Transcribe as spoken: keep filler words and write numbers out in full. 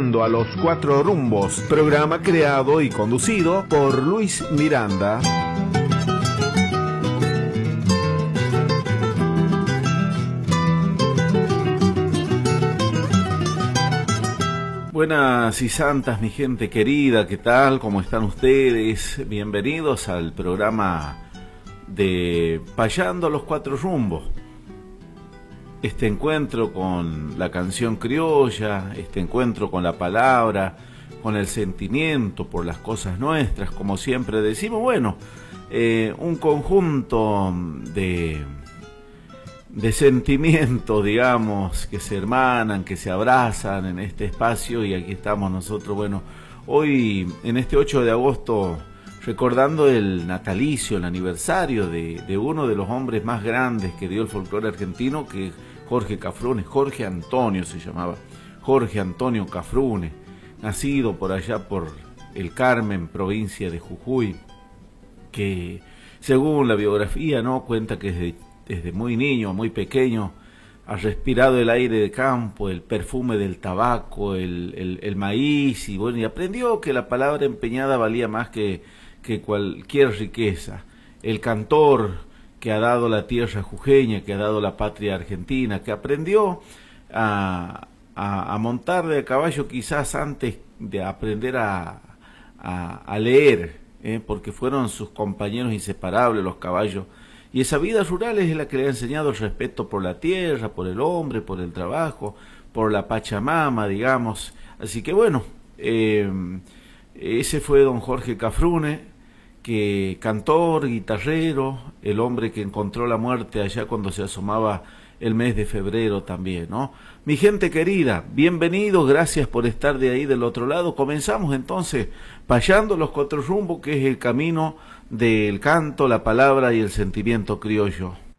Payando a los Cuatro Rumbos, programa creado y conducido por Luis Miranda. Buenas y santas, mi gente querida, ¿qué tal? ¿Cómo están ustedes? Bienvenidos al programa de Payando a los Cuatro Rumbos. Este encuentro con la canción criolla, este encuentro con la palabra, con el sentimiento por las cosas nuestras, como siempre decimos, bueno, eh, un conjunto de, de sentimientos, digamos, que se hermanan, que se abrazan en este espacio, y aquí estamos nosotros, bueno, hoy en este ocho de agosto, recordando el natalicio, el aniversario de, de uno de los hombres más grandes que dio el folclore argentino, que es Jorge Cafrune. Jorge Antonio se llamaba, Jorge Antonio Cafrune, nacido por allá por el Carmen, provincia de Jujuy, que según la biografía, ¿no?, cuenta que desde, desde muy niño, muy pequeño, ha respirado el aire de campo, el perfume del tabaco, el, el, el maíz, y bueno, y aprendió que la palabra empeñada valía más que, que cualquier riqueza. El cantor que ha dado la tierra jujeña, que ha dado la patria argentina, que aprendió a, a, a montar de caballo quizás antes de aprender a, a, a leer, ¿eh? porque fueron sus compañeros inseparables los caballos, y esa vida rural es la que le ha enseñado el respeto por la tierra, por el hombre, por el trabajo, por la Pachamama, digamos. Así que bueno, eh, ese fue don Jorge Cafrune, que cantor, guitarrero, el hombre que encontró la muerte allá cuando se asomaba el mes de febrero también, ¿no? Mi gente querida, bienvenidos, gracias por estar de ahí del otro lado. Comenzamos entonces Payando los Cuatro Rumbos, que es el camino del canto, la palabra y el sentimiento criollo.